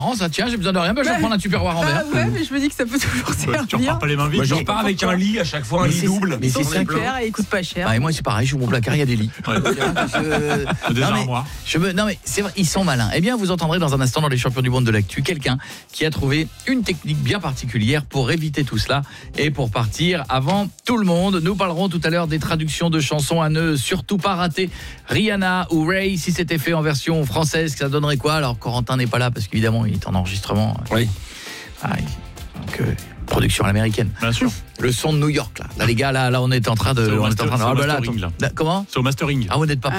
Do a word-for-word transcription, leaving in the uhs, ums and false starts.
Oh, ça tient, j'ai besoin de rien, bah, je vais Bah, prendre un Tupperware en Bah verre. ouais, mais je me dis que ça peut toujours Bah, servir. tu repars pas les mains vides. Moi, je repars avec un lit à chaque fois, un Mais lit c'est- double. mais Ils sont c'est ça. super et ils coûtent pas cher. Ah, et moi c'est pareil, je mon placard, il y a des lits. Ouais. Je- Des non, mais, armoires. je me... non mais c'est vrai, ils sont malins. Eh bien, vous entendrez dans un instant dans les champions du monde de l'actu quelqu'un qui a trouvé une technique bien particulière pour éviter tout cela et pour partir avant tout le monde. Nous parlerons tout à l'heure des traductions de chansons à ne surtout pas rater. Rihanna ou Ray, si c'était fait en version française, ça donnerait quoi? Alors Corentin n'est pas là parce qu'évidemment il est en enregistrement. Oui. Ah, il- donc euh, production à l'américaine. Bien sûr. Le son de New York là. Là les gars, là là on est en train de C'est au on est en master- train de c'est au ah, bah, là, mastering, attends. là. Là, comment? C'est au mastering. Ah, vous n'êtes pas prêts.